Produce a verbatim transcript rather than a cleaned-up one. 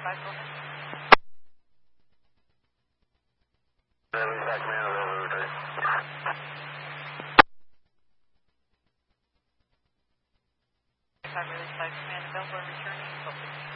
five, go ahead. Release five, command, over, return. five, release five, command, available and returning, focus.